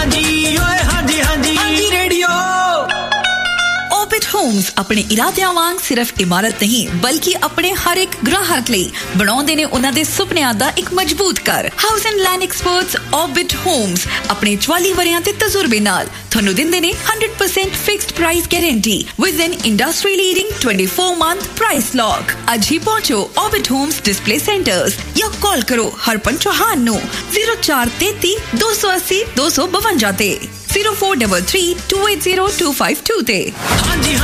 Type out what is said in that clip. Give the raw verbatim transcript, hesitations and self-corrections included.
ਹਾਂਜੀ ਓਏ ਹਾਂਜੀ ਹਾਂਜੀ ਹਾਂਜੀ ਰੇਡੀਓ ऑर्बिट होम्स अपने इरादियां वांग सिर्फ इमारत नहीं बल्कि अपने हर एक ग्राहक ਲਈ ਬਣਾਉਂਦੇ ਨੇ ਉਹਨਾਂ ਦੇ ਸੁਪਨਿਆਂ ਦਾ ਇੱਕ ਮਜ਼ਬੂਤ ਘਰ। House and land experts orbit homes ਆਪਣੇ ਚੁਆਲੀ ਵਰਿਆਂ ਦੇ ਤਜਰਬੇ ਨਾਲ ਤੁਹਾਨੂੰ ਦਿੰਦੇ ਨੇ one hundred percent fixed price guarantee with N industry leading twenty-four month price lock. ਅੱਜ ਹੀ ਪਹੁੰਚੋ ऑर्बिट ਹੋਮਸ ਡਿਸਪਲੇ ਸੈਂਟਰਸ ਜਾਂ ਕਾਲ ਕਰੋ ਹਰਪਨ ਚੌਹਾਨ ਨੂੰ zero four three three two eight zero two two five ਤੇ zero four three three two eight zero two five two ਤੇ। ਹਾਂਜੀ